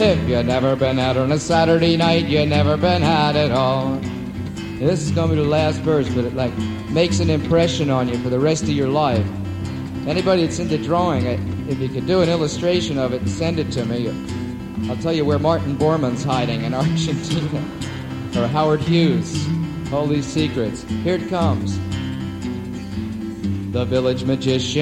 If you've never been out on a Saturday night, you've never been had at all. This is going to be the last verse, but it like makes an impression on you for the rest of your life. Anybody that's into drawing, if you could do an illustration of it and send it to me, I'll tell you where Martin Bormann's hiding in Argentina. Or Howard Hughes. All these secrets. Here it comes. The village magician